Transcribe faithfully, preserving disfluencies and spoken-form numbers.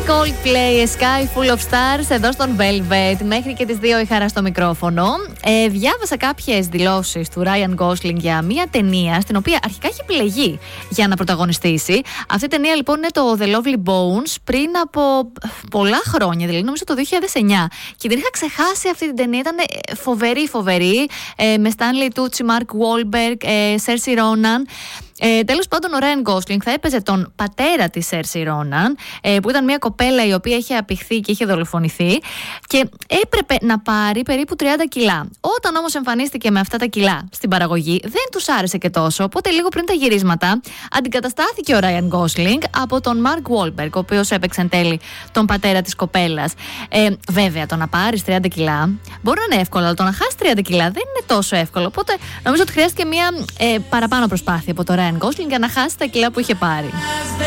Coldplay, A Sky Full of Stars εδώ στον Velvet. Μέχρι και τις δύο η χαρά στο μικρόφωνο. Ε, διάβασα κάποιες δηλώσεις του Ryan Gosling για μια ταινία στην οποία αρχικά έχει επιλεγεί για να πρωταγωνιστήσει. Αυτή η ταινία λοιπόν είναι το The Lovely Bones πριν από πολλά χρόνια, δηλαδή νομίζω το δύο χιλιάδες εννιά. Και την είχα ξεχάσει αυτή την ταινία. Ήταν φοβερή, φοβερή. Ε, με Stanley Tucci, Mark Wahlberg, ε, Saoirse Ronan. Ε, τέλος πάντων, ο Ryan Gosling θα έπαιζε τον πατέρα της Saoirse Ronan, ε, που ήταν μια κοπέλα η οποία είχε απηχθεί και είχε δολοφονηθεί και έπρεπε να πάρει περίπου τριάντα κιλά. Όταν όμως εμφανίστηκε με αυτά τα κιλά στην παραγωγή, δεν τους άρεσε και τόσο. Οπότε, λίγο πριν τα γυρίσματα, αντικαταστάθηκε ο Ryan Gosling από τον Mark Wahlberg, ο οποίος έπαιξε εν τέλει τον πατέρα της κοπέλας. Ε, βέβαια, το να πάρεις τριάντα κιλά μπορεί να είναι εύκολο, αλλά το να χάσεις τριάντα κιλά δεν είναι τόσο εύκολο. Οπότε, νομίζω ότι χρειάστηκε μια ε, παραπάνω προσπάθεια από το Ryan Gosling για να χάσει τα κιλά που είχε πάρει.